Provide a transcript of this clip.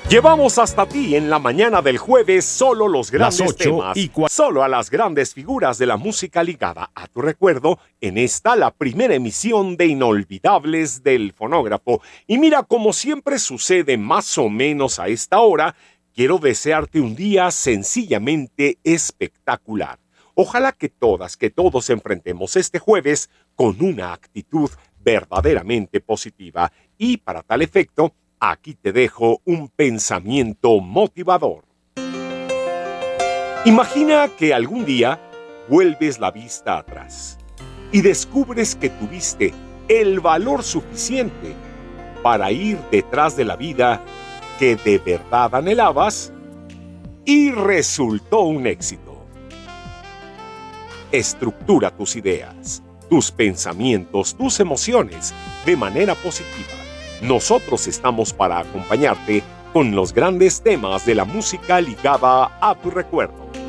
Llevamos hasta ti en la mañana del jueves solo los grandes temas, solo a las grandes figuras de la música ligada a tu recuerdo en esta, la primera emisión de Inolvidables del Fonógrafo. Y mira, como siempre sucede más o menos a esta hora, quiero desearte un día sencillamente espectacular. Ojalá que todas, que todos enfrentemos este jueves con una actitud verdaderamente positiva. Y para tal efecto, aquí te dejo un pensamiento motivador. Imagina que algún día vuelves la vista atrás y descubres que tuviste el valor suficiente para ir detrás de la vida que de verdad anhelabas y resultó un éxito. Estructura tus ideas, tus pensamientos, tus emociones de manera positiva. Nosotros estamos para acompañarte con los grandes temas de la música ligada a tu recuerdo.